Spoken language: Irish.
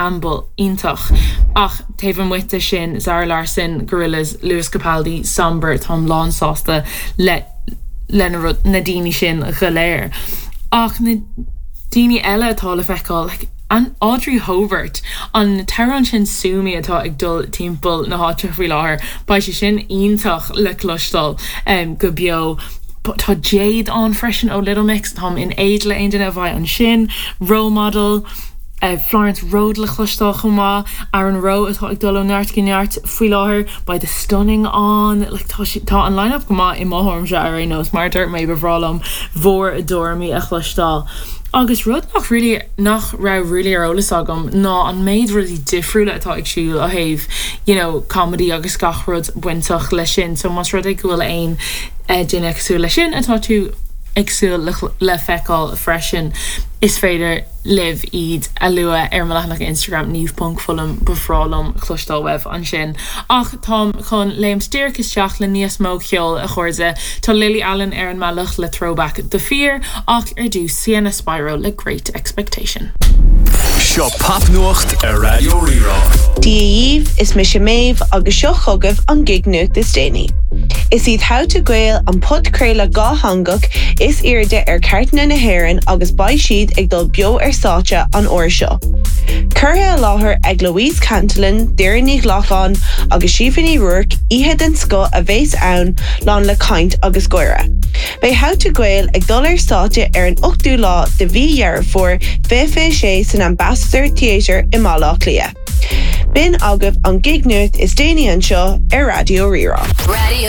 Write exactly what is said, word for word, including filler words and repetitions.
amble intach ach taven with sin Zara Larsson Gorillaz Lewis Capaldi Somber Tom Lansasta le Lenarud Nadini sin Galair ach Nadini Ella Tala Feckle like and Audrey Hobart on Taran sin Sumi atá ag dul timppel na hátra fri láir ba si sin intach le clustal um, go bio tá Jade on freshen o Little Mix Tom in Adela Indian a bhaid an sin role model Uh, Florence Road le chlustal chuma Aaron Rowe atá ag dul ó neart gneart fui láthir by the stunning on like tá tá an line-up goma I máthorm se ar nos mar dúirt mé bhrálam mhór adore mi a chlustal agus rud nach really nach ra really arolalas agam ná an méid really difriúla atá ag siúil a haibh you know comedy agus gachrod buintach lei sin so mas rud ag gohfuil aon uh, duine agsú lei sin atá tú agsú le, le feicáil freisin is féidir live iad a lua ar malach Instagram níos punk fullum befrálam chlustal web an sin ach Tom chun leim steirchas teach le níos mó ceol a chuirde tá Lily Allen ar an malach le throwback The Fear ach ar dú Sienna Spyro le Great Expectation. Seo pop nuacht ar Radio Rira. Díomh is me sem méh agus seo chugah an gig nuacht is déine. Is iad how to gael an pod créile gá hangach is irde ar cartna na hairan agus bai siad ag dul bio ar sáte an oir seo. Curtha a láthair ag Louise Cantillon, Deireadh Lachlan agus Siobhan Rourke ihe den sco a bhés ann lán le caint agus goire. Bei how to gael ag dul ar sáte ar an ochtú lá de bhí dhearr for fé sé san Ambassador Theatre I Malach Lia. Bin agah an gig nuacht is déine an seo ar Radio Rira. Radio